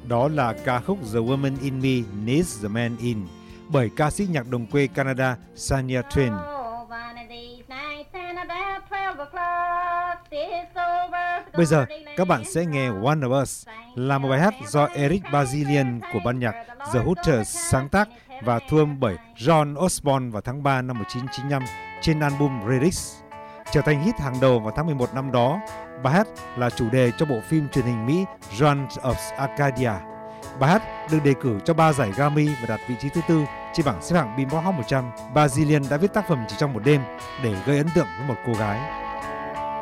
Đó là ca khúc The Woman in Me Needs the Man In bởi ca sĩ nhạc đồng quê Canada Shania Twain. Bây giờ các bạn sẽ nghe One of Us là một bài hát do Eric Bazilian của ban nhạc The Hooters sáng tác và thu âm bởi John Osborne vào tháng 3 năm 1995 trên album Lyrics. Trở thành hit hàng đầu vào tháng 11 năm đó, bài hát là chủ đề cho bộ phim truyền hình Mỹ Run of Arcadia. Bài hát được đề cử cho 3 giải Grammy và đạt vị trí thứ 4 trên bảng xếp hạng Billboard Hot 100. Bazilian đã viết tác phẩm chỉ trong một đêm để gây ấn tượng với một cô gái.